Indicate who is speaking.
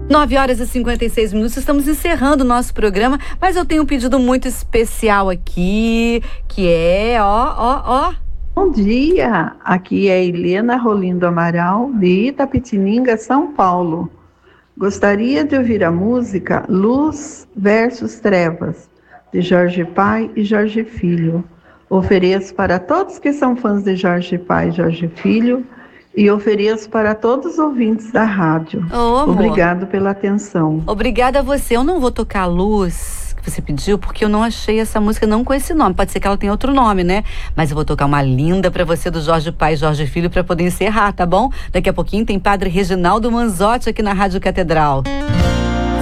Speaker 1: 9h56, estamos encerrando o nosso programa, mas eu tenho um pedido muito especial aqui, que é,
Speaker 2: Bom dia, aqui é Helena Rolindo Amaral, de Itapetininga, São Paulo. Gostaria de ouvir a música Luz versus Trevas, de Jorge Pai e Jorge Filho. Ofereço para todos que são fãs de Jorge Pai e Jorge Filho e ofereço para todos os ouvintes da rádio. Obrigado pela atenção.
Speaker 1: Obrigada a você. Eu não vou tocar Luz, que você pediu, porque eu não achei essa música não com esse nome. Pode ser que ela tenha outro nome, né? Mas eu vou tocar uma linda pra você do Jorge Pai e Jorge Filho pra poder encerrar, tá bom? Daqui a pouquinho tem Padre Reginaldo Manzotti aqui na Rádio Catedral.